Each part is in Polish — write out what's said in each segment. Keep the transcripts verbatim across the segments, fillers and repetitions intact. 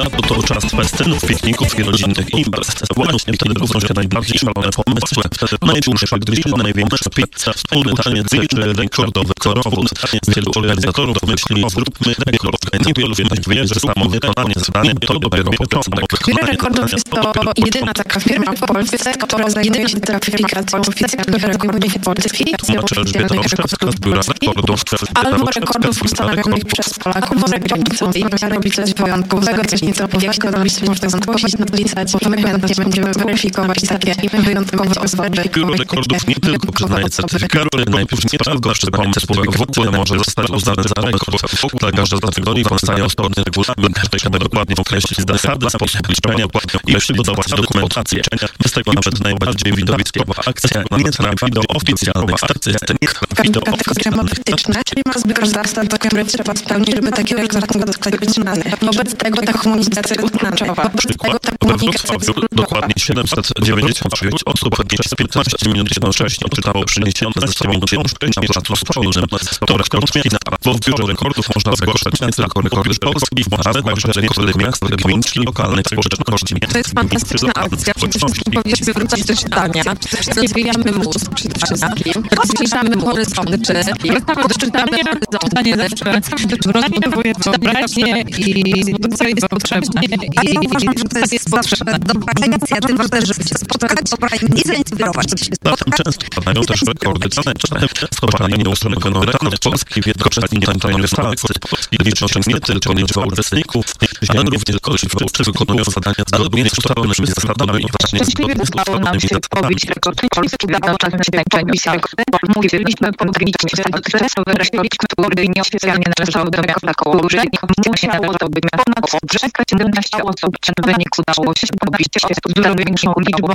Lato to czas festynów, pikników i rodzinnych imprez. Właśnie wtedy rodzą się najbardziej szalone pomysły. Najczulsze gryźny, największa pizza, wspólny taniec czy rekordowy korowód. Wielu organizatorów myśli, zróbmy rekord. Niewielu jednak wie, że samo wykonanie zadania to dopiero początek. Biuro Rekordów jest to jedyna taka firma w Polsce, która zajmuje się certyfikacją oficjalnych rekordów polskich. Tłumaczy Elżbieta z Biura Rekordów. Albo rekordów ustanowionych przez Polaków za granicą. I można robić coś wyjątkowego, coś nieco powiększego, robić można zgłosić, napisać, bo my chętnie będziemy weryfikować takie wyjątkowe osoby. Biuro Rekordów nie tylko przyznaje certyfikaty, najpierw nie sprawdza, czy pomysł w ogóle może zostać uznany za rekord. Dla każdej z kategorii powstaje osobny regulamin, żeby dokładnie określić zasady, sposób liczenia i przygotować dokumentację. Bez tego nawet najbardziej widowiskowa akcja nie trafi do oficjalnych statystyk. Kategorie monotyczne, czyli ma zbiór zasad, które trzeba spełnić, żeby taki rekord zostać uznany. Wobec tego ta komunikacja tłumaczowa. Przykład we Wrocławiu dokładnie siedemset dziewięćdziesiąt dziewięć osób przez piętnaście minut jednocześnie odczytało przyniesione ze sobą książki na placu Szkolnym. To rekord miasta, bo w Biurze Rekordów można zgłaszać nie tylko rekordy Polski, ale także rekordy miast, gmin czy lokalnych społeczności. To jest fantastyczna akcja. Powinniśmy wrócić do czytania. Zwijamy mózg przede wszystkim. Zwijamy mu horyzonty. Doczytamy horyzonty lepsze. Rozbudowuje wyobraźnię i to jest potrzebne. I uważam, że to jest potrzebne. Dobra inicjatywa też, żeby się spotkać i zainspirować. Zatem często padają też rekordy taneczne. Skopanie nieustanowiono rekord Polski w jednoczesnym tańczeniu salsy. Liczą się nie tylko liczba uczestników, ale również kogoś, którzy wykonują zadania zgodnie z ustalonymi zasadami i właśnie zgodnie z ustalonymi zasadami. Rekord Polski w jednoczesnym tańczeniu salsy. Mówiliśmy, podgliśmy stres, rekord, który nieoficjalnie należał do miasta Kołobrzeg. Musiało to być ponad siedemnaście osób. W wyniku udało się pobić się z dużo większą liczbą.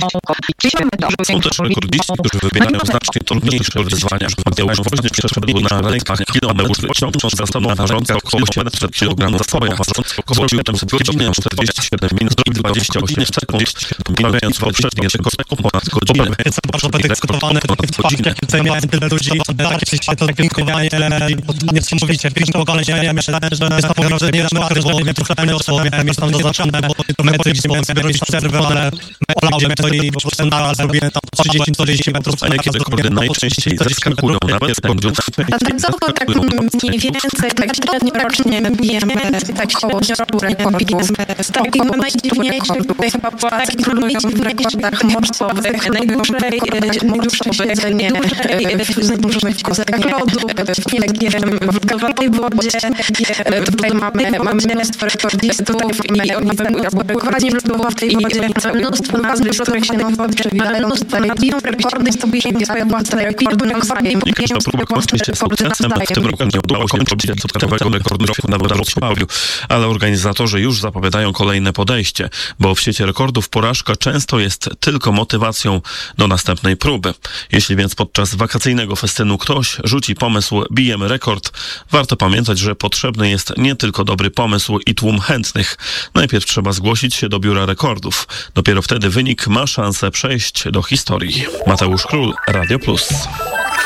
Są też rekordziści, którzy wybierają znacznie trudniejsze wyzwania. Mateusz Woźny przeszedł na rękach kilometr, ciągnąc za sobą ważące około siedemset kilogramów soja. Zwrócił tam godzinę czterdzieści siedem minut i dwadzieścia osiem sekund, poprawiając poprzednie rekord o ponad godzinę. Jest bardzo dyskutowane, jakie miałem tyle ludzi, takie się to dopinkowanie, niesamowicie. Pierwsze okalenie, myślę, że jest to pogrożenie, nie damy rady, bo nie trochę osób, miałem już tam zaznaczone, bo to metry, gdzie miałem sobie robić przerwę, ale olałem to i po prostu naraz zrobiłem tam trzydzieści czterdzieści metrów. A jakie rekordy najczęściej zaskakują nawet skądów? Standardowo tak mniej więcej, tak średnio rocznie bijemy tak koło stu rekordów. Z takich najdziwniejszych chyba Polacy królują w rekordach morszowych. Najdłużej morszowe jedzenie w najdłuższych zagrodu, nie wiem, w Gawalej Wodzie. Tutaj mamy, mamy mnóstwo rekordzistów i oni dokładnie było w tej wodzie mnóstwo nazw, z których się nowo przewija, mnóstwo biją rekordy, zdobyli swoje własne rekordy na swoim. I każda próba kończy się sukcesem. W tym roku nie udało się pobić dodatkowego rekordu roku na Wrocławiu, ale organizatorzy już zapowiadają kolejne podejście, bo w sieci rekordów porażka często jest tylko motywacją do następnej próby. Jeśli więc podczas wakacyjnego festynu ktoś rzuci pomysł bijemy rekord, warto pamiętać, że potrzebny jest nie tylko dobry pomysł i tłum chętnych. Najpierw trzeba zgłosić się do Biura Rekordów. Dopiero wtedy wynik ma szansę przejść do historii. Mateusz Król, Radio Plus.